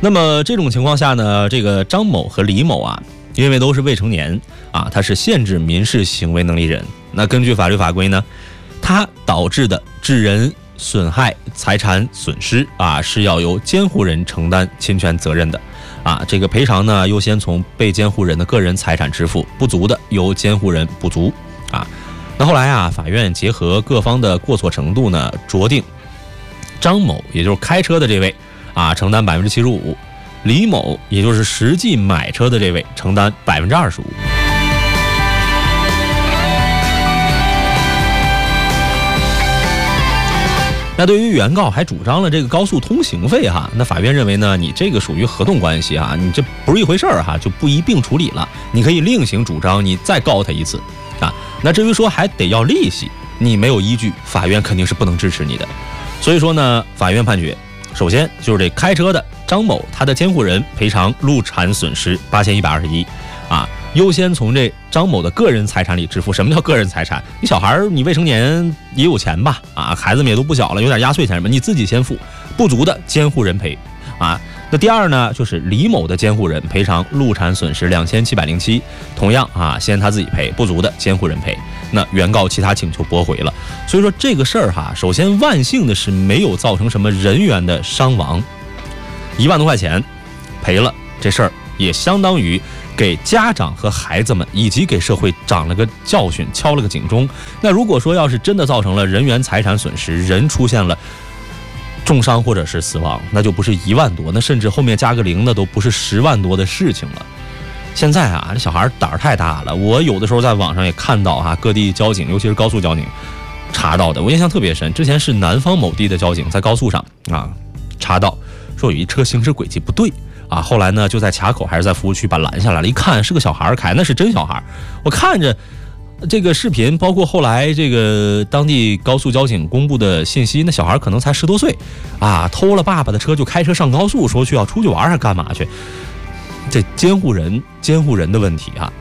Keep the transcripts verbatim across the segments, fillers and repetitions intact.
那么这种情况下呢，这个张某和李某啊，因为都是未成年啊，他是限制民事行为能力人。那根据法律法规呢，他导致的致人损害、财产损失啊，是要由监护人承担侵权责任的啊。这个赔偿呢，优先从被监护人的个人财产支付，不足的由监护人补足啊。那后来啊，法院结合各方的过错程度呢，酌定张某，也就是开车的这位啊，承担百分之七十五；李某，也就是实际买车的这位，承担百分之二十五。那对于原告还主张了这个高速通行费哈，那法院认为呢，你这个属于合同关系哈，你这不是一回事儿哈，就不一并处理了，你可以另行主张，你再告他一次啊。那至于说还得要利息，你没有依据，法院肯定是不能支持你的。所以说呢，法院判决，首先就是这开车的张某，他的监护人赔偿路产损失八千一百二十一啊。优先从这张某的个人财产里支付。什么叫个人财产？你小孩你未成年也有钱吧？啊，孩子们也都不小了，有点压岁钱什么，你自己先付，不足的监护人赔啊。那第二呢，就是李某的监护人赔偿路产损失两千七百零七，同样啊，先他自己赔，不足的监护人赔。那原告其他请求驳回了。所以说这个事儿哈，首先万幸的是没有造成什么人员的伤亡，一万多块钱赔了，这事儿也相当于给家长和孩子们以及给社会长了个教训，敲了个警钟。那如果说要是真的造成了人员财产损失，人出现了重伤或者是死亡，那就不是一万多，那甚至后面加个零的都不是十万多的事情了。现在啊，这小孩胆儿太大了。我有的时候在网上也看到哈、啊，各地交警，尤其是高速交警查到的，我印象特别深。之前是南方某地的交警在高速上啊查到说有一车行驶轨迹不对啊，后来呢就在卡口还是在服务区把拦下来了，一看是个小孩开，那是真小孩。我看着这个视频，包括后来这个当地高速交警公布的信息，那小孩可能才十多岁啊，偷了爸爸的车就开车上高速，说去要出去玩还干嘛去？这监护人监护人的问题啊。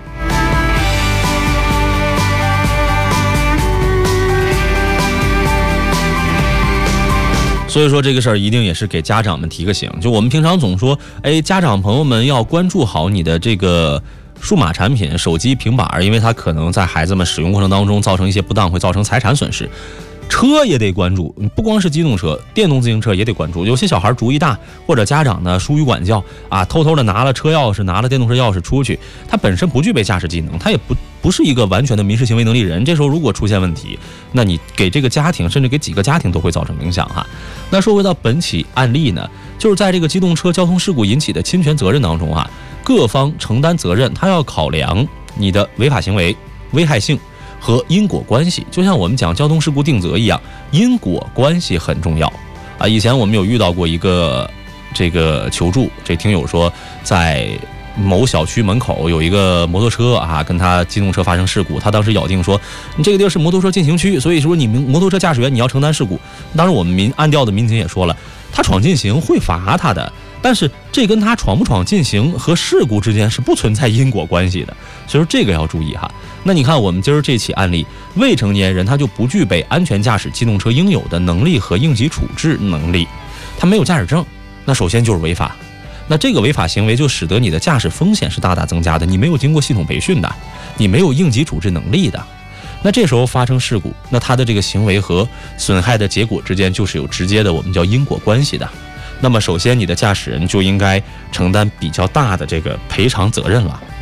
所以说这个事儿一定也是给家长们提个醒，就我们平常总说，哎，家长朋友们要关注好你的这个数码产品，手机、平板，因为它可能在孩子们使用过程当中造成一些不当，会造成财产损失。车也得关注，不光是机动车，电动自行车也得关注。有些小孩主意大，或者家长呢疏于管教啊，偷偷的拿了车钥匙，拿了电动车钥匙出去，他本身不具备驾驶技能，他也不不是一个完全的民事行为能力人。这时候如果出现问题，那你给这个家庭，甚至给几个家庭都会造成影响哈。那说回到本起案例呢，就是在这个机动车交通事故引起的侵权责任当中啊，各方承担责任，他要考量你的违法行为危害性和因果关系，就像我们讲交通事故定责一样，因果关系很重要啊。以前我们有遇到过一个这个求助，这听友说在某小区门口有一个摩托车啊，跟他机动车发生事故，他当时咬定说，你这个地儿是摩托车禁行区，所以说你摩托车驾驶员你要承担事故。当时我们民按调的民警也说了，他闯禁行会罚他的，但是这跟他闯不闯禁行和事故之间是不存在因果关系的，所以说这个要注意哈。那你看我们今儿这起案例，未成年人他就不具备安全驾驶机动车应有的能力和应急处置能力，他没有驾驶证，那首先就是违法。那这个违法行为就使得你的驾驶风险是大大增加的，你没有经过系统培训的，你没有应急处置能力的，那这时候发生事故，那他的这个行为和损害的结果之间就是有直接的我们叫因果关系的。那么首先你的驾驶人就应该承担比较大的这个赔偿责任了。